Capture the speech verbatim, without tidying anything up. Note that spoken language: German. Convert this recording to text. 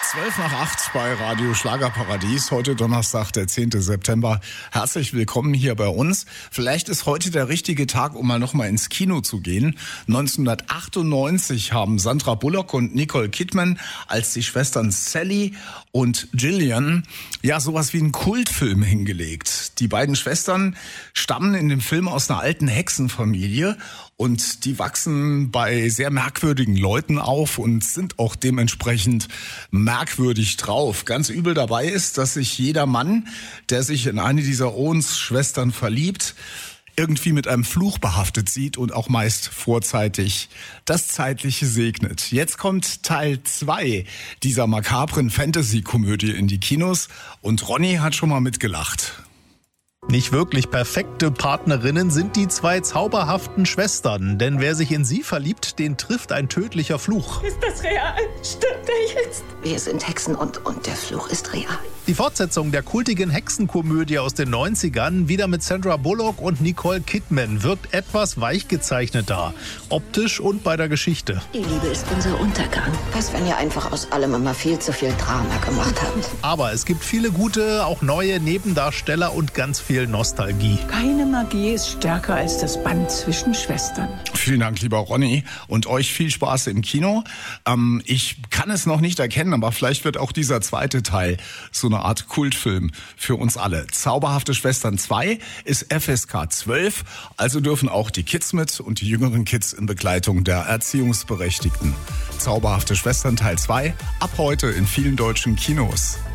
zwölf nach acht bei Radio Schlagerparadies. Heute Donnerstag, der zehnte September. Herzlich willkommen hier bei uns. Vielleicht ist heute der richtige Tag, um mal noch mal ins Kino zu gehen. neunzehnhundertachtundneunzig haben Sandra Bullock und Nicole Kidman als die Schwestern Sally und Gillian ja sowas wie einen Kultfilm hingelegt. Die beiden Schwestern stammen in dem Film aus einer alten Hexenfamilie und die wachsen bei sehr merkwürdigen Leuten auf und sind auch dementsprechend merkwürdig drauf. Ganz übel dabei ist, dass sich jeder Mann, der sich in eine dieser Owens-Schwestern verliebt, irgendwie mit einem Fluch behaftet sieht und auch meist vorzeitig das Zeitliche segnet. Jetzt kommt Teil zwei dieser makabren Fantasy-Komödie in die Kinos und Ronny hat schon mal mitgelacht. Nicht wirklich perfekte Partnerinnen sind die zwei zauberhaften Schwestern, denn wer sich in sie verliebt, den trifft ein tödlicher Fluch. Ist das real? Stimmt der jetzt? Wir sind Hexen und, und der Fluch ist real. Die Fortsetzung der kultigen Hexenkomödie aus den neunzigern, wieder mit Sandra Bullock und Nicole Kidman, wirkt etwas weichgezeichneter, optisch und bei der Geschichte. Die Liebe ist unser Untergang. Was, wenn ihr einfach aus allem immer viel zu viel Drama gemacht habt? Aber es gibt viele gute, auch neue Nebendarsteller und ganz viel Nostalgie. Keine Magie ist stärker als das Band zwischen Schwestern. Vielen Dank, lieber Ronny, und euch viel Spaß im Kino. Ähm, ich kann es noch nicht erkennen, aber vielleicht wird auch dieser zweite Teil so eine Art Kultfilm für uns alle. Zauberhafte Schwestern zwei ist F S K zwölf, also dürfen auch die Kids mit und die jüngeren Kids in Begleitung der Erziehungsberechtigten. Zauberhafte Schwestern Teil zwei ab heute in vielen deutschen Kinos.